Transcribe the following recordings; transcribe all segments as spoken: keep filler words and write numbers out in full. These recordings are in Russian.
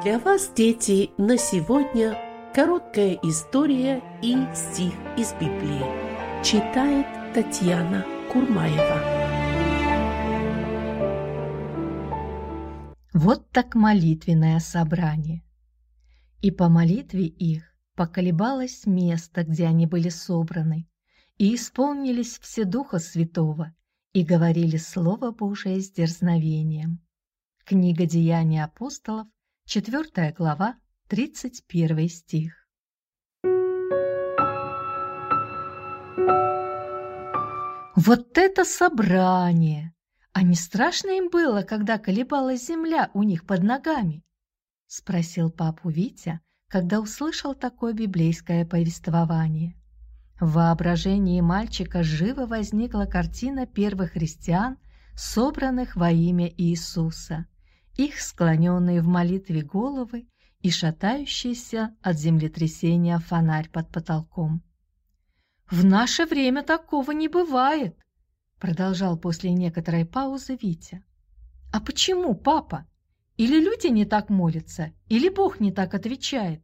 Для вас, дети, на сегодня короткая история и стих из Библии. Читает Татьяна Курмаева. Вот так молитвенное собрание. И по молитве их поколебалось место, где они были собраны, и исполнились все Духа Святого, и говорили Слово Божие с дерзновением. Книга Деяний апостолов, четвёртая глава, тридцать первый стих. Вот это собрание! А не страшно им было, когда колебалась земля у них под ногами? — спросил папу Витя, когда услышал такое библейское повествование. В воображении мальчика живо возникла картина первых христиан, собранных во имя Иисуса, их склоненные в молитве головы и шатающийся от землетрясения фонарь под потолком. «В наше время такого не бывает», — продолжал после некоторой паузы Витя. «А почему, папа? Или люди не так молятся, или Бог не так отвечает?»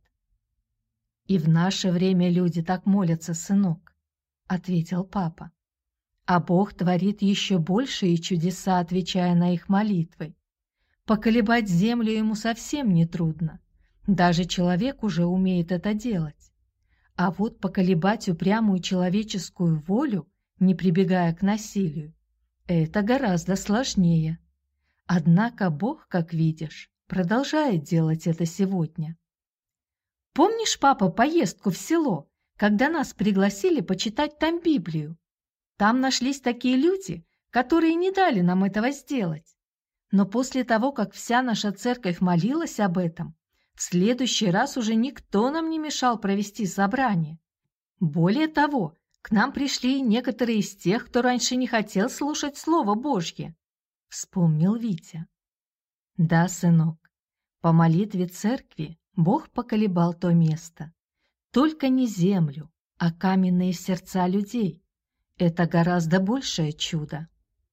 «И в наше время люди так молятся, сынок», — ответил папа. «А Бог творит еще большие чудеса, отвечая на их молитвы. Поколебать землю ему совсем не трудно. Даже человек уже умеет это делать. А вот поколебать упрямую человеческую волю, не прибегая к насилию, это гораздо сложнее. Однако Бог, как видишь, продолжает делать это сегодня. Помнишь, папа, поездку в село, когда нас пригласили почитать там Библию? Там нашлись такие люди, которые не дали нам этого сделать. Но после того, как вся наша церковь молилась об этом, в следующий раз уже никто нам не мешал провести собрание. Более того, к нам пришли некоторые из тех, кто раньше не хотел слушать Слово Божье, — вспомнил Витя. Да, сынок, по молитве церкви Бог поколебал то место. Только не землю, а каменные сердца людей. Это гораздо большее чудо.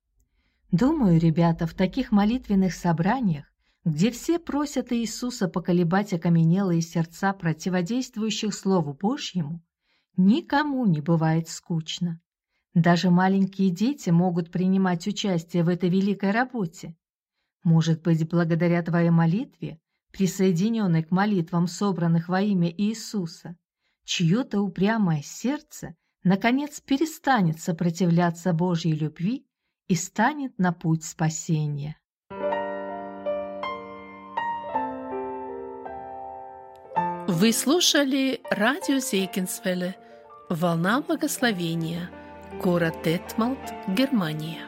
Думаю, ребята, в таких молитвенных собраниях, где все просят Иисуса поколебать окаменелые сердца противодействующих Слову Божьему, никому не бывает скучно. Даже маленькие дети могут принимать участие в этой великой работе. Может быть, благодаря твоей молитве, присоединенной к молитвам, собранных во имя Иисуса, чье-то упрямое сердце наконец перестанет сопротивляться Божьей любви и станет на путь спасения. Вы слушали радио Зейкинсвелле «Волна благословения», город Детмалт, Германия.